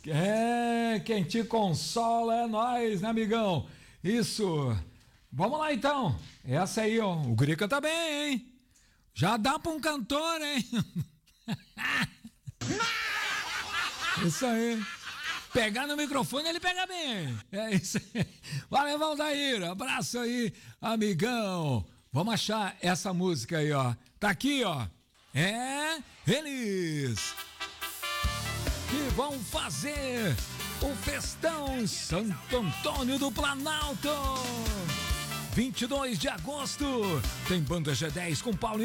Quem te consola é nós, né, amigão? Isso. Vamos lá, então. Essa aí, ó. O guri canta bem, hein? Já dá pra um cantor, hein? Isso aí. Pegar no microfone, ele pega bem. É isso aí. Valeu, Valdair. Abraço aí, amigão. Vamos achar essa música aí, ó. Tá aqui, ó. É eles que vão fazer o Festão Santo Antônio do Planalto. 22 de agosto. Tem Banda G10 com Paulo